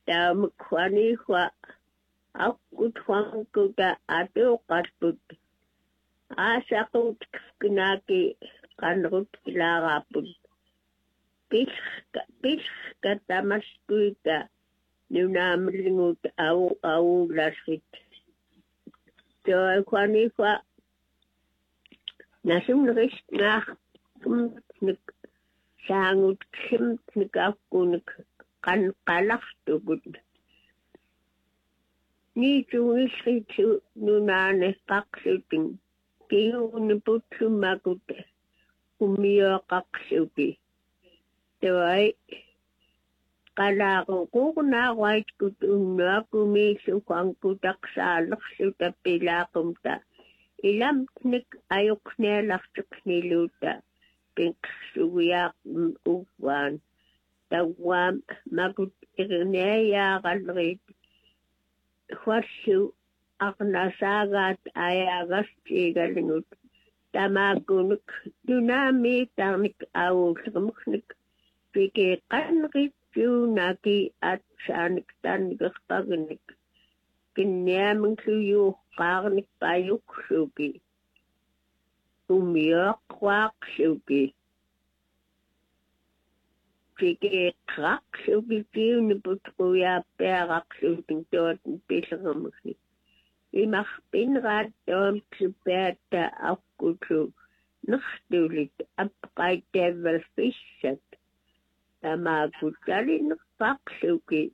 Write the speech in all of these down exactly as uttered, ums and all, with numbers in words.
tamukwani kwa akut huangkuta atu katput asakut kinaki kanrut kilaraput piska piska tamaskuita nunamlingut au au lasit kwani kwa nasum risk nach kumnik sangut kimnik akun kan kalaftugut ni tu isitu nunane kaksutin kiun putsumagut umio kaksuti tewai kala ko kuna white kut unna kumi su kwangku taksalak su tapilakumta ilam knik ayok ne laftuk niluta pink suya uwan tawam magut irne ya galrit khwasu agnasagat ayagas tigalinut tamagunuk dunami tarnik awul muknik pike kanrit naki at sanik tanik pagnik kinyamang suyu karnik payuk suki umiyok kwak suki pike krak suki tiyo ni putruya perak suki tot pisangamukni imach pinrat tom supeta akutu nukhtulit apkai tevel fishat tamagutalin faksuki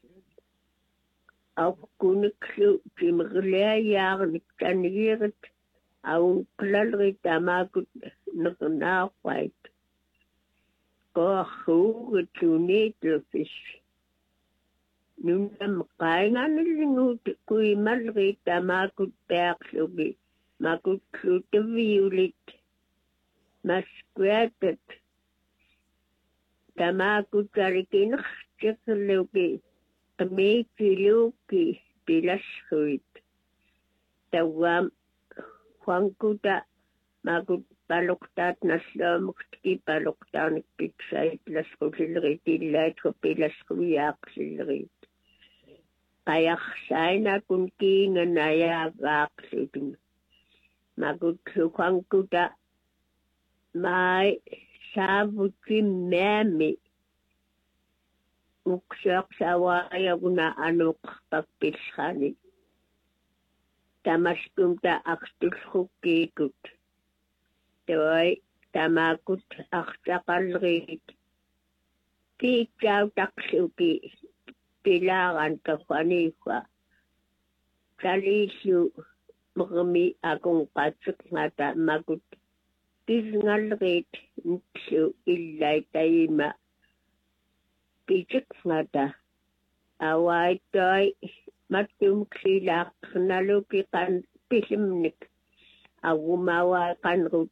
au kuniksu kimglayarnik tanirit au klalri tamagut nagnakwait ko khu tunitfish nunam kaingan lingut kui malri tamagut persuki magut violet maskwetet tamaguttarikin chekluki kamikiluki pilashuit tawam huangkuta magut paluktat naslomukti paluktanik piksait laskusilrit illait ko pilaskuyaaksilrit kayak saina kun kingan ayagaaksilrit magut huangkuta mai savuti memi uksak sawaya guna anuk pakpishani tamaskumta akstushukikut toy tamakut aktakalrit tikyaw taksuki pilaran kakwanifa salisyu mrmi akong katsuk ngata magut Tisngalrit nsu illay tayima pichik ngata away toy matum kilak naluki kan pisimnik agumawa kan rut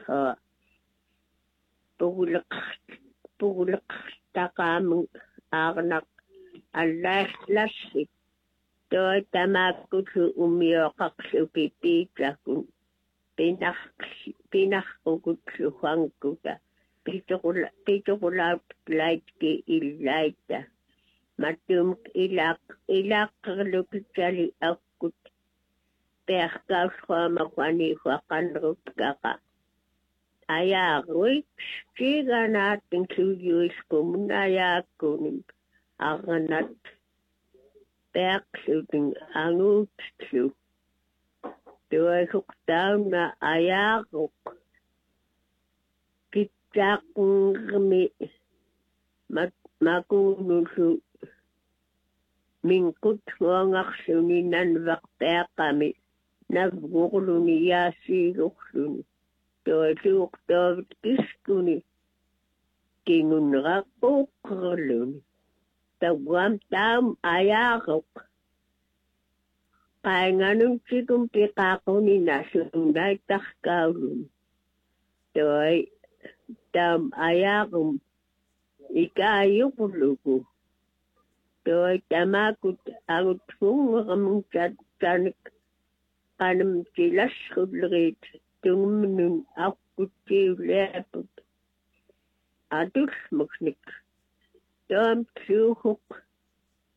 pugulak pugulak takam arnak alas lasik toy tamakutu umiyokak suki pitakun Pinach pinach ugut suangkuta pitokula pitokula laitki ilaita matum ilak ilak lukitali akut perkaus khama kwani kwakanrut kaka aya ruik sigana tingsuyus kumunaya kunim aganat perksuting angut su Tuai huktaw na ayakok kitsak ngmi makunusu mingkut ngak suninan vakta kami navguluni yasi lukluni tuai huktaw kiskuni kingun rakukrluni tawam tam ayakok Kainganong sikum pitako ni nasunday takkaulun. Toy tam ayakum ikayukuluku. Toy tamakut agut fungamung tanik kanam tilas kudlit tungmunun akuti leput. Adus muknik. Tom tsuhuk